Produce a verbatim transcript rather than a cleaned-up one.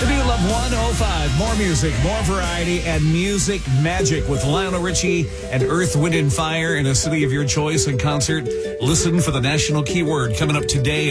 The new Love one oh five. More music, more variety, and music magic with Lionel Richie and Earth, Wind, and Fire in a city of your choice in concert. Listen for the national keyword coming up today.